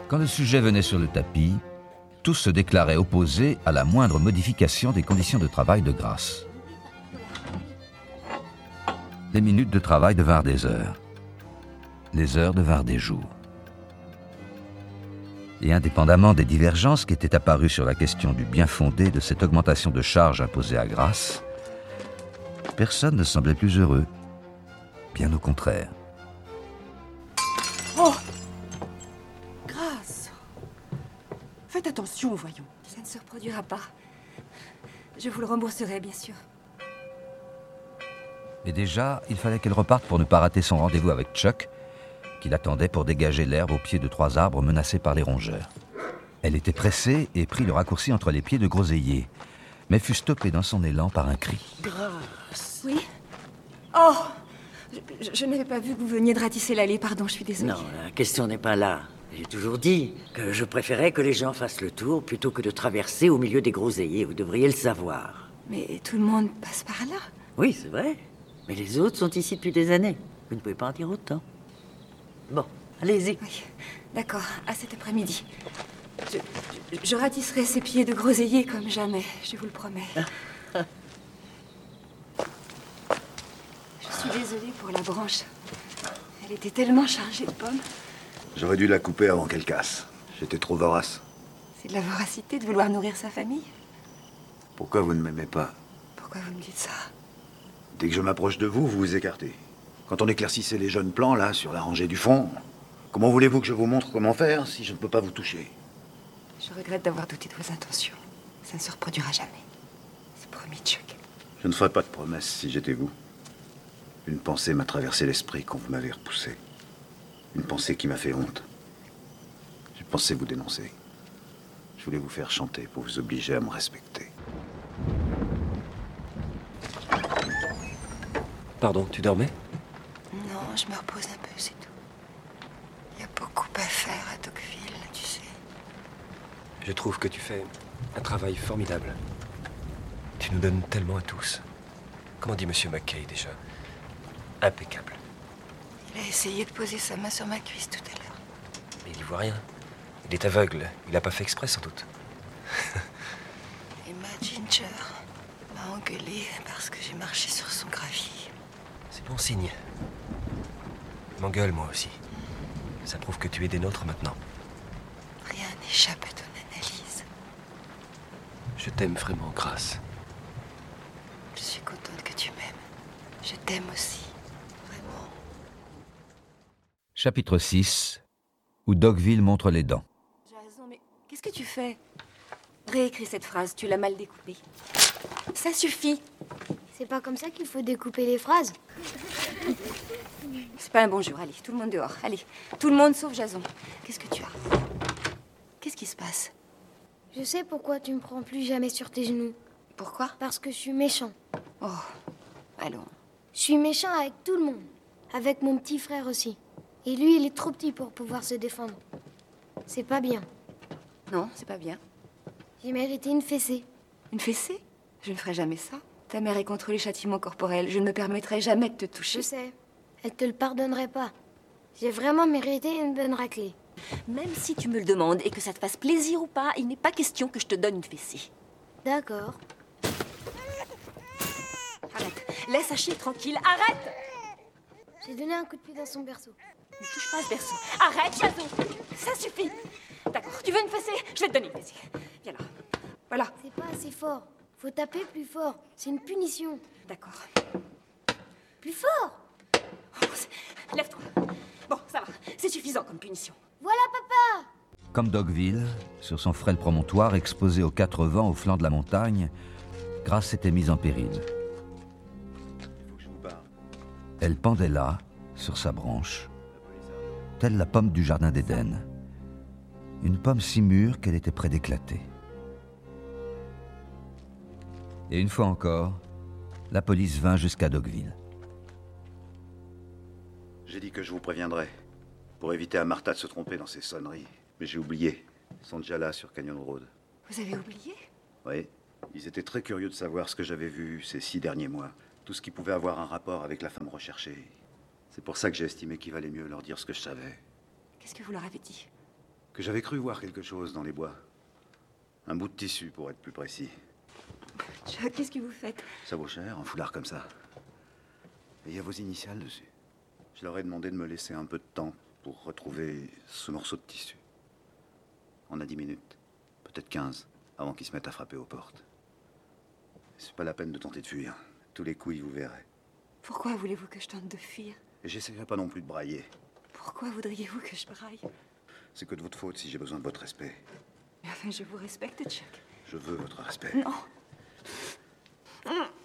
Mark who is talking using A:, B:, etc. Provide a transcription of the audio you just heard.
A: Quand le sujet venait sur le tapis, tous se déclaraient opposés à la moindre modification des conditions de travail de Grace. Les minutes de travail devinrent des heures. Les heures devinrent des jours. Et indépendamment des divergences qui étaient apparues sur la question du bien fondé de cette augmentation de charges imposée à Grace, personne ne semblait plus heureux. Bien au contraire.
B: Oh! Grace! Faites attention, voyons.
C: Ça ne se reproduira pas. Je vous le rembourserai, bien sûr.
A: Et déjà, il fallait qu'elle reparte pour ne pas rater son rendez-vous avec Chuck, qui l'attendait pour dégager l'herbe au pied de 3 arbres menacés par les rongeurs. Elle était pressée et prit le raccourci entre les pieds de groseillier, mais fut stoppée dans son élan par un cri.
B: Grace!
C: Oui? Oh! Je n'avais pas vu que vous veniez de ratisser l'allée, pardon, je suis désolée.
D: Non, la question n'est pas là. J'ai toujours dit que je préférais que les gens fassent le tour plutôt que de traverser au milieu des groseilliers. Vous devriez le savoir.
C: Mais tout le monde passe par là.
D: Oui, c'est vrai. Mais les autres sont ici depuis des années. Vous ne pouvez pas en dire autant. Bon, allez-y.
C: Oui, d'accord, à cet après-midi. Je ratisserai ces pieds de groseillier comme jamais, je vous le promets. Je suis désolée pour la branche. Elle était tellement chargée de pommes.
E: J'aurais dû la couper avant qu'elle casse. J'étais trop vorace.
C: C'est de la voracité de vouloir nourrir sa famille.
E: Pourquoi vous ne m'aimez pas?
C: Pourquoi vous me dites ça?
E: Dès que je m'approche de vous, vous vous écartez. Quand on éclaircissait les jeunes plants, là, sur la rangée du fond, comment voulez-vous que je vous montre comment faire si je ne peux pas vous toucher?
C: Je regrette d'avoir douté de vos intentions. Ça ne se reproduira jamais. C'est promis, Chuck.
E: Je ne ferais pas de promesses si j'étais vous. Une pensée m'a traversé l'esprit quand vous m'avez repoussé. Une pensée qui m'a fait honte. J'ai pensé vous dénoncer. Je voulais vous faire chanter pour vous obliger à me respecter.
F: Pardon, tu dormais?
C: Non, je me repose un peu, c'est tout. Il y a beaucoup à faire à Dogville, tu sais.
F: Je trouve que tu fais un travail formidable. Tu nous donnes tellement à tous. Comment dit Monsieur McKay déjà? Impeccable.
C: Il a essayé de poser sa main sur ma cuisse tout à l'heure.
F: Mais il n'y voit rien. Il est aveugle. Il n'a pas fait exprès, sans doute.
C: Emma Ginger m'a engueulé parce que j'ai marché sur son gravier.
F: C'est bon signe. Je m'engueule, moi aussi. Ça prouve que tu es des nôtres maintenant.
C: Rien n'échappe à ton analyse.
F: Je t'aime vraiment, Grace.
C: Je suis contente que tu m'aimes. Je t'aime aussi. Vraiment.
A: Chapitre 6, où Dogville montre les dents.
C: Jason, mais qu'est-ce que tu fais? Réécris cette phrase, tu l'as mal découpée. Ça suffit.
G: C'est pas comme ça qu'il faut découper les phrases.
C: C'est pas un bon jour, allez, tout le monde dehors. Allez, tout le monde sauf Jason. Qu'est-ce que tu as? Qu'est-ce qui se passe?
G: Je sais pourquoi tu me prends plus jamais sur tes genoux.
C: Pourquoi?
G: Parce que je suis méchant.
C: Oh, allons.
G: Je suis méchant avec tout le monde. Avec mon petit frère aussi. Et lui, il est trop petit pour pouvoir se défendre. C'est pas bien.
C: Non, c'est pas bien.
G: J'ai mérité une fessée.
C: Une fessée? Je ne ferai jamais ça. Ta mère est contre les châtiments corporels. Je ne me permettrai jamais de te toucher.
G: Je sais. Elle te le pardonnerait pas. J'ai vraiment mérité une bonne raclée.
C: Même si tu me le demandes et que ça te fasse plaisir ou pas, il n'est pas question que je te donne une fessée.
G: D'accord.
C: Arrête. Laisse Achille tranquille. Arrête!
G: J'ai donné un coup de pied dans son berceau.
C: Ne touche pas à ce berceau. Arrête, Jason! Ça suffit! D'accord, tu veux une fessée? Je vais te donner une fessée. Viens là. Voilà.
G: C'est pas assez fort. Faut taper plus fort. C'est une punition.
C: D'accord.
G: Plus fort!
C: Lève-toi. Bon, ça va. C'est suffisant comme punition.
G: Voilà, papa!
A: Comme Dogville, sur son frêle promontoire exposé aux 4 vents au flanc de la montagne, Grace s'était mise en péril.
E: Il faut que je vous parle.
A: Elle pendait là, sur sa branche, telle la pomme du jardin d'Éden. Une pomme si mûre qu'elle était près d'éclater. Et une fois encore, la police vint jusqu'à Dogville.
E: J'ai dit que je vous préviendrais, pour éviter à Martha de se tromper dans ses sonneries. Mais j'ai oublié. Ils sont déjà là, sur Canyon Road.
C: Vous avez oublié?
E: Oui. Ils étaient très curieux de savoir ce que j'avais vu ces 6 derniers mois. Tout ce qui pouvait avoir un rapport avec la femme recherchée. C'est pour ça que j'ai estimé qu'il valait mieux leur dire ce que je savais.
C: Qu'est-ce que vous leur avez dit?
E: Que j'avais cru voir quelque chose dans les bois. Un bout de tissu, pour être plus précis.
B: Chuck, qu'est-ce que vous faites?
E: Ça vaut cher, un foulard comme ça. Et il y a vos initiales dessus. Je leur ai demandé de me laisser un peu de temps pour retrouver ce morceau de tissu. On a 10 minutes, peut-être 15, avant qu'ils se mettent à frapper aux portes. C'est pas la peine de tenter de fuir. Tous les coups, ils vous verraient.
B: Pourquoi voulez-vous que je tente de fuir?
E: Et j'essaierai pas non plus de brailler.
B: Pourquoi voudriez-vous que je braille?
E: C'est que de votre faute si j'ai besoin de votre respect.
B: Mais enfin, je vous respecte, Chuck.
E: Je veux votre respect.
B: Non.